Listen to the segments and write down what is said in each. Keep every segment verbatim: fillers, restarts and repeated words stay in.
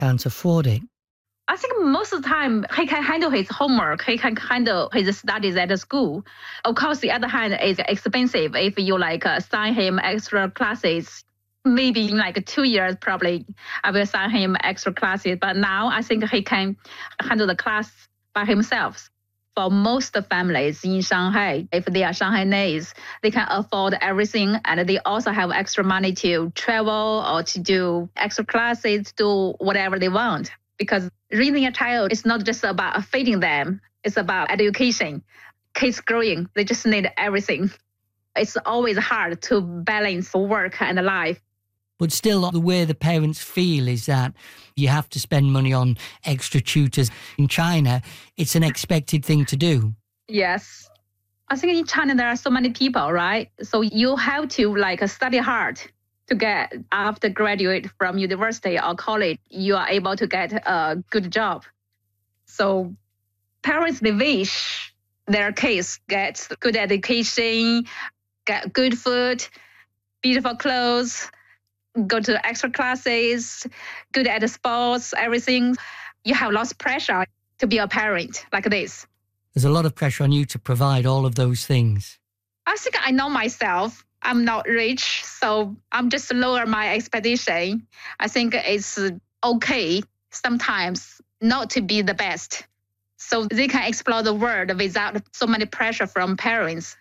can't afford it. I think most of the time he can handle his homework, he can handle his studies at the school. Of course, the other hand is expensive. If you like uh, assign him extra classes, maybe in like two years, probably I will assign him extra classes. But now I think he can handle the class by himself. For most families in Shanghai, if they are Shanghainese, they can afford everything, and they also have extra money to travel or to do extra classes, do whatever they want. Because raising a child is not just about feeding them, it's about education. Kids growing, they just need everything. It's always hard to balance work and life. But still, the way the parents feel is that you have to spend money on extra tutors. In China, it's an expected thing to do. Yes. I think in China, there are so many people, right? So you have to like study hard to get, after graduate from university or college, you are able to get a good job. So parents, they wish their kids get good education, get good food, beautiful clothes, go to extra classes, good at sports, everything. You have lots of pressure to be a parent like this. There's a lot of pressure on you to provide all of those things. I think I know myself. I'm not rich, so I'm just lower my expectation. I think it's okay sometimes not to be the best. So they can explore the world without so many pressure from parents.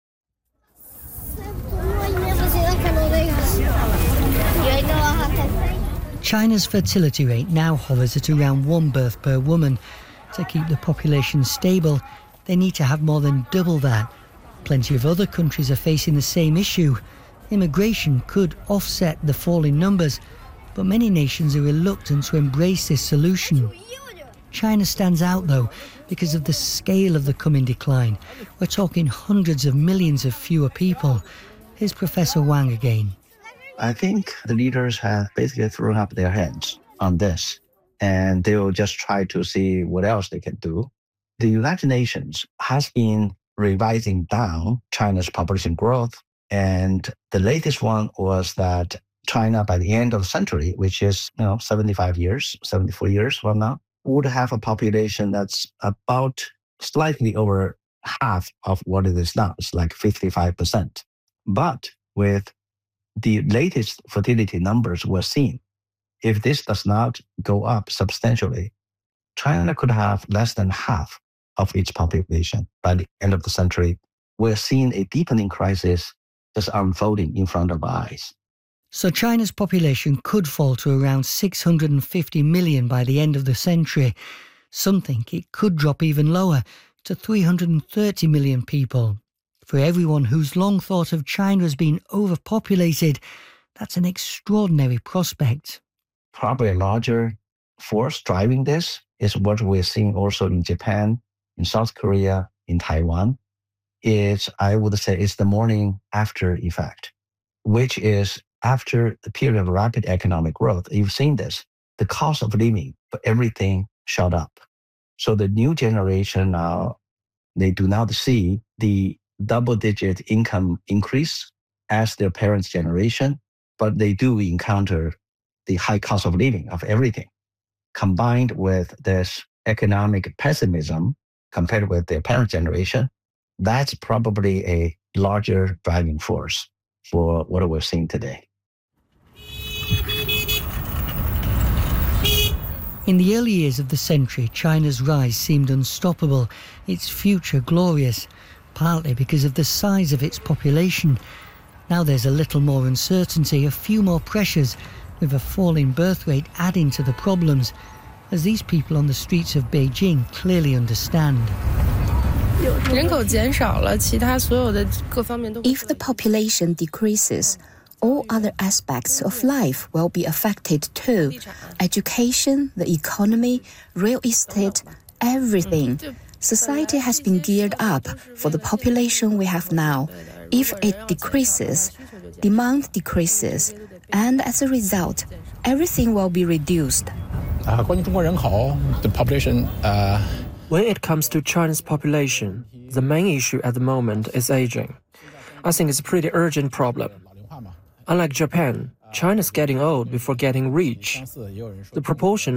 China's fertility rate now hovers at around one birth per woman. To keep the population stable, they need to have more than double that. Plenty of other countries are facing the same issue. Immigration could offset the fall in numbers, but many nations are reluctant to embrace this solution. China stands out, though, because of the scale of the coming decline. We're talking hundreds of millions of fewer people. Here's Professor Wang again. I think the leaders have basically thrown up their hands on this, and they will just try to see what else they can do. The United Nations has been revising down China's population growth, and the latest one was that China, by the end of the century, which is you know seventy-five years, seventy-four years from now, would have a population that's about slightly over half of what it is now. It's like fifty-five percent. But with the latest fertility numbers we're seeing, if this does not go up substantially, China could have less than half of its population by the end of the century. We're seeing a deepening crisis just unfolding in front of our eyes. So China's population could fall to around six hundred fifty million by the end of the century. Some think it could drop even lower, to three hundred thirty million people. For everyone who's long thought of China as being overpopulated, that's an extraordinary prospect. Probably a larger force driving this is what we're seeing also in Japan, in South Korea, in Taiwan. It's, I would say, it's the morning after effect, which is after the period of rapid economic growth. You've seen this. The cost of living for everything shot up. So the new generation now, they do not see the double-digit income increase as their parents' generation, but they do encounter the high cost of living of everything. Combined with this economic pessimism compared with their parent generation, that's probably a larger driving force for what we're seeing today. In the early years of the century, China's rise seemed unstoppable, its future glorious, partly because of the size of its population. Now there's a little more uncertainty, a few more pressures, with a falling birth rate adding to the problems, as these people on the streets of Beijing clearly understand. If the population decreases, all other aspects of life will be affected too. Education, the economy, real estate, everything. Society has been geared up for the population we have now. If it decreases, demand decreases, and as a result, everything will be reduced. The population, uh... When it comes to China's population, the main issue at the moment is aging. I think it's a pretty urgent problem. Unlike Japan, China's getting old before getting rich. The proportion